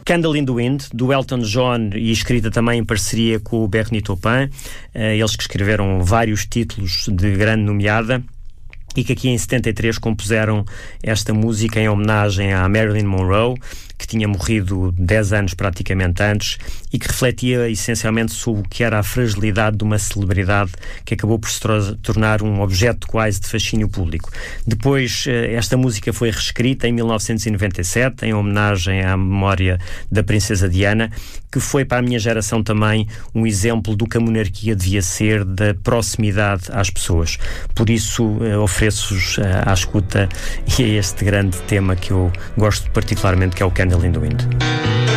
Candle in the Wind, do Elton John, e escrita também em parceria com o Bernie Taupin, eles que escreveram vários títulos de grande nomeada, e que aqui em 73 compuseram esta música em homenagem à Marilyn Monroe, que tinha morrido 10 anos praticamente antes, e que refletia essencialmente sobre o que era a fragilidade de uma celebridade que acabou por se tornar um objeto quase de fascínio público. Depois, esta música foi reescrita em 1997, em homenagem à memória da Princesa Diana, que foi para a minha geração também um exemplo do que a monarquia devia ser, da proximidade às pessoas. Por isso, ofereço-vos à escuta e a este grande tema que eu gosto particularmente, que é o Candle in the Wind.